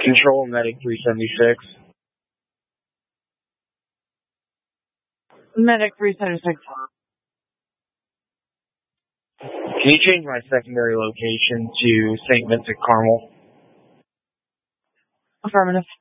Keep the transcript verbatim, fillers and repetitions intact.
Control Medic three seventy-six. Medic three seventy-six. Can you change my secondary location to Saint Vincent Carmel? Affirmative.